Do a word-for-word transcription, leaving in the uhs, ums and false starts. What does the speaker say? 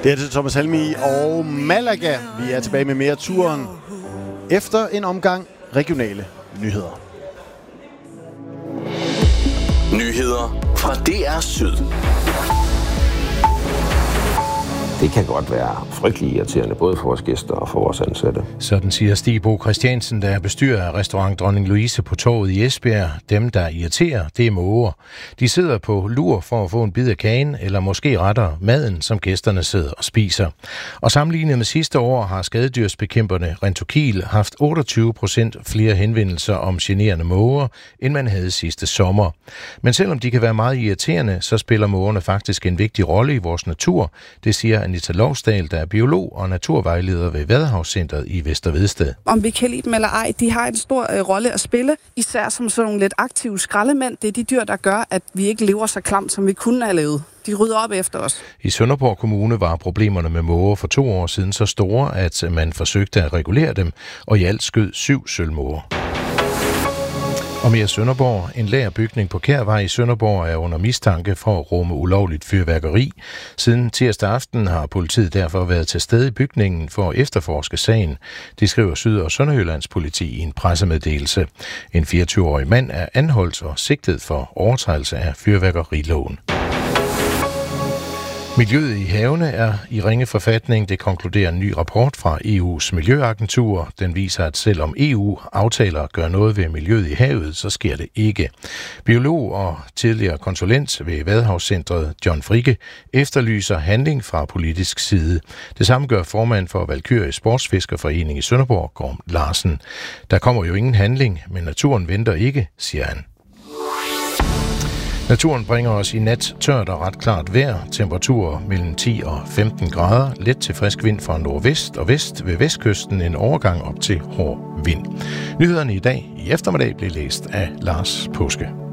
Det er til Thomas Helmig og Malaga. Vi er tilbage med mere turen efter en omgang regionale nyheder. Nyheder fra D R Syd. Det kan godt være frygtelig irriterende, både for vores gæster og for vores ansatte. Sådan siger Stig Bo Christiansen, der er bestyrer af restaurant Dronning Louise på Torvet i Esbjerg. Dem, der irriterer, det er måger. De sidder på lur for at få en bid af kagen, eller måske retter maden, som gæsterne sidder og spiser. Og sammenlignet med sidste år har skadedyrsbekæmperne Rentokil haft otteogtyve procent flere henvendelser om generende måger, end man havde sidste sommer. Men selvom de kan være meget irriterende, så spiller mågerne faktisk en vigtig rolle i vores natur. Det siger Anita Lovsdal, der er biolog og naturvejleder ved Vadehavscentret i Vestervedsted. Om vi kan lide dem eller ej, de har en stor øh, rolle at spille, især som sådan nogle lidt aktive skraldemænd. Det er de dyr, der gør, at vi ikke lever så klamt, som vi kunne have levet. De rydder op efter os. I Sønderborg Kommune var problemerne med måger for to år siden så store, at man forsøgte at regulere dem, og i alt skød syv sølvmåger. Og mere Sønderborg. En lagerbygning på Kærvej i Sønderborg er under mistanke for at rumme ulovligt fyrværkeri. Siden tirsdag aften har politiet derfor været til stede i bygningen for at efterforske sagen. Det skriver Syd- og Sønderjyllands politi i en pressemeddelelse. En fireogtyve-årig mand er anholdt og sigtet for overtrædelse af fyrværkeriloven. Miljøet i havene er i ringe forfatning. Det konkluderer en ny rapport fra E U's miljøagentur. Den viser, at selvom E U aftaler at gøre noget ved miljøet i havet, så sker det ikke. Biolog og tidligere konsulent ved Vadehavscentret John Fricke efterlyser handling fra politisk side. Det samme gør formand for Valkyrie Sportsfiskerforening i Sønderborg, Gorm Larsen. Der kommer jo ingen handling, men naturen venter ikke, siger han. Naturen bringer os i nat tørt og ret klart vejr, temperaturer mellem ti og femten grader, let til frisk vind fra nordvest og vest ved vestkysten, en overgang op til hård vind. Nyhederne i dag i eftermiddag blev læst af Lars Påske.